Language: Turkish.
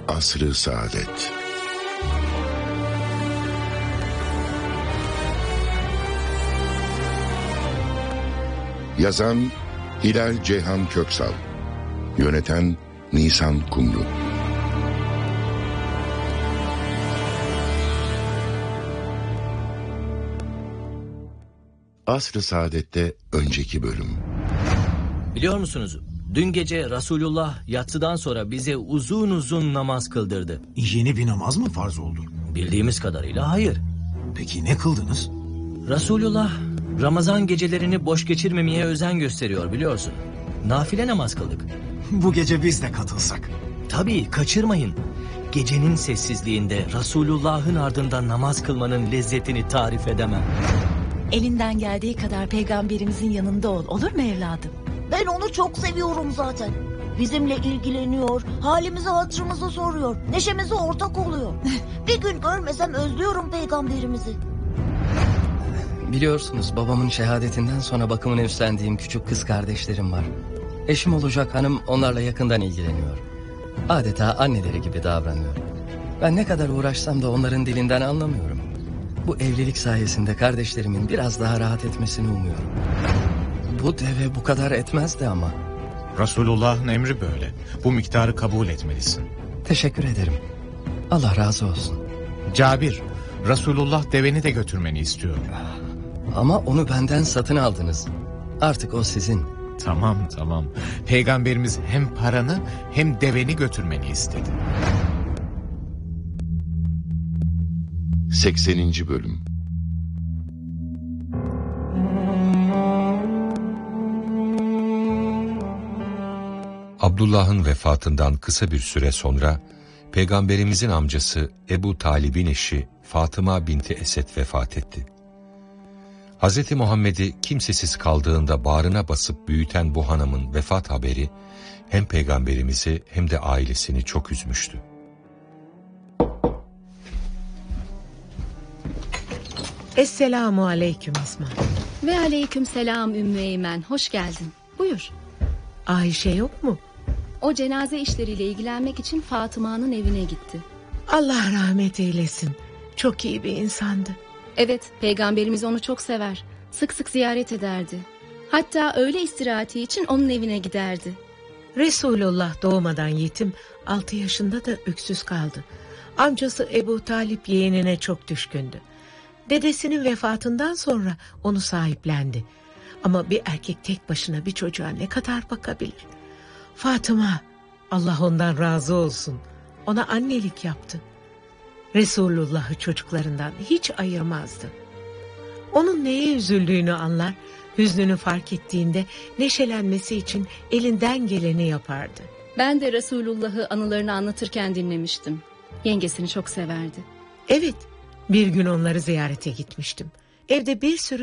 Asr-ı Saadet. Yazan Hilal Ceyhan Köksal, yöneten Nisan Kumru. Asr-ı Saadet'te önceki bölüm. Biliyor musunuz? Dün gece Resulullah yatsıdan sonra bize uzun uzun namaz kıldırdı. Yeni bir namaz mı farz oldu? Bildiğimiz kadarıyla hayır. Peki ne kıldınız? Resulullah Ramazan gecelerini boş geçirmemeye özen gösteriyor biliyorsun. Nafile namaz kıldık. Bu gece biz de katılsak. Tabii kaçırmayın. Gecenin sessizliğinde Resulullah'ın ardından namaz kılmanın lezzetini tarif edemem. Elinden geldiği kadar peygamberimizin yanında ol. Olur mu evladım? Ben onu çok seviyorum zaten. Bizimle ilgileniyor, halimizi hatırımızı soruyor, neşemize ortak oluyor. Bir gün görmesem özlüyorum peygamberimizi. Biliyorsunuz babamın şehadetinden sonra bakımını üstlendiğim küçük kız kardeşlerim var. Eşim olacak hanım onlarla yakından ilgileniyor. Adeta anneleri gibi davranıyor. Ben ne kadar uğraşsam da onların dilinden anlamıyorum. Bu evlilik sayesinde kardeşlerimin biraz daha rahat etmesini umuyorum. Bu deve bu kadar etmezdi ama. Resulullah'ın emri böyle. Bu miktarı kabul etmelisin. Teşekkür ederim. Allah razı olsun. Cabir, Resulullah deveni de götürmeni istiyor. Ama onu benden satın aldınız. Artık o sizin. Tamam. Peygamberimiz hem paranı hem deveni götürmeni istedi. 80. bölüm. Abdullah'ın vefatından kısa bir süre sonra Peygamberimizin amcası Ebu Talib'in eşi Fatıma binti Esed vefat etti. Hz. Muhammed'i kimsesiz kaldığında bağrına basıp büyüten bu hanımın vefat haberi hem Peygamberimizi hem de ailesini çok üzmüştü. Esselamu aleyküm Esma. Ve aleyküm selam Ümmü Eymen. Hoş geldin. Buyur. Ayşe yok mu? O cenaze işleriyle ilgilenmek için Fatıma'nın evine gitti. Allah rahmet eylesin. Çok iyi bir insandı. Evet, peygamberimiz onu çok sever. Sık sık ziyaret ederdi. Hatta öğle istirahati için onun evine giderdi. Resulullah doğmadan yetim, 6 yaşında da öksüz kaldı. Amcası Ebu Talip yeğenine çok düşkündü. Dedesinin vefatından sonra onu sahiplendi. Ama bir erkek tek başına bir çocuğa ne kadar bakabilir? Fatıma, Allah ondan razı olsun, ona annelik yaptı. Resulullah'ı çocuklarından hiç ayırmazdı. Onun neye üzüldüğünü anlar, hüznünü fark ettiğinde neşelenmesi için elinden geleni yapardı. Ben de Resulullah'ı anılarını anlatırken dinlemiştim. Yengesini çok severdi. Evet, bir gün onları ziyarete gitmiştim. Evde bir sürü